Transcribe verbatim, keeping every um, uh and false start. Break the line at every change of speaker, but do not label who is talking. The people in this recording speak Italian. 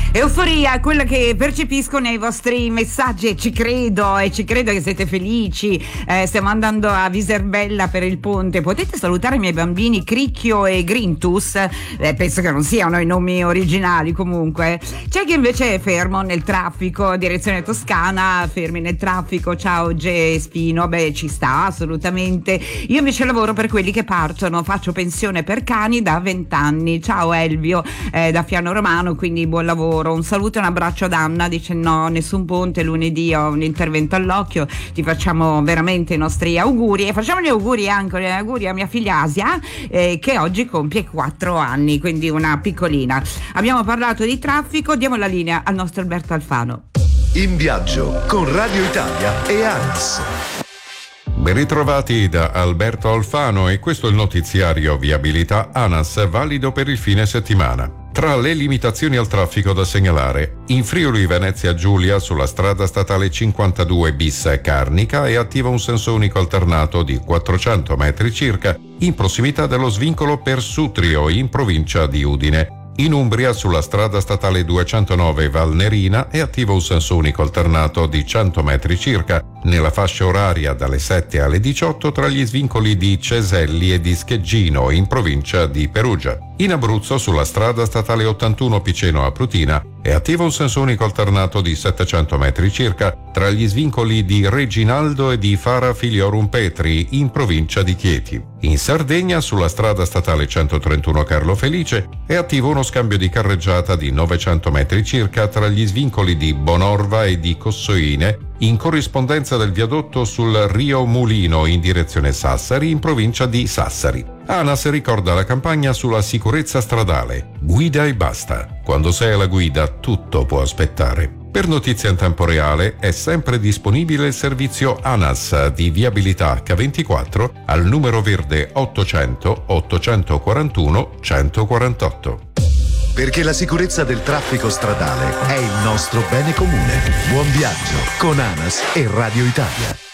Euforia, quella che percepisco nei vostri messaggi, e ci credo, e ci credo che siete felici. Eh, stiamo andando a Viserbella per il ponte. Potete salutare i miei bambini Cricchio e Grintus? Eh, penso che non siano i nomi originali, comunque. C'è chi invece è fermo nel traffico, direzione Toscana, fermi nel traffico. Ciao Ge Spino, beh, ci sta assolutamente. Io invece lavoro per quelli che partono, faccio pensione per cani da vent'anni. Ciao Elvio, eh, da Fiano Romano, quindi buon lavoro. Un saluto e un abbraccio ad Anna, dice no, nessun ponte, lunedì ho un intervento all'occhio. Ti facciamo veramente i nostri auguri e facciamo gli auguri anche gli auguri a mia figlia Asia, eh, che oggi compie quattro anni, quindi una piccolina. Abbiamo parlato di traffico, diamo la linea al nostro Alberto Alfano.
In viaggio con Radio Italia e ANAS.
Ben ritrovati da Alberto Alfano e questo è il notiziario Viabilità ANAS valido per il fine settimana. Tra le limitazioni al traffico da segnalare, in Friuli Venezia Giulia sulla strada statale cinquantadue bis Carnica è attiva un senso unico alternato di quattrocento metri circa in prossimità dello svincolo per Sutrio in provincia di Udine. In Umbria, sulla strada statale duecentonove Valnerina, è attivo un senso unico alternato di cento metri circa, nella fascia oraria dalle sette alle diciotto tra gli svincoli di Ceselli e di Scheggino, in provincia di Perugia. In Abruzzo, sulla strada statale ottantuno Piceno a Prutina, è attivo un senso unico alternato di settecento metri circa, tra gli svincoli di Reginaldo e di Fara Filiorum Petri, in provincia di Chieti. In Sardegna, sulla strada statale centotrentuno Carlo Felice, è attivo uno scambio di carreggiata di novecento metri circa tra gli svincoli di Bonorva e di Cossoine, in corrispondenza del viadotto sul Rio Mulino in direzione Sassari, in provincia di Sassari. ANAS ricorda la campagna sulla sicurezza stradale. Guida e basta. Quando sei alla guida, tutto può aspettare. Per notizie in tempo reale è sempre disponibile il servizio ANAS di viabilità acca ventiquattro al numero verde ottocento ottocentoquarantuno centoquarantotto.
Perché la sicurezza del traffico stradale è il nostro bene comune. Buon viaggio con ANAS e Radio Italia.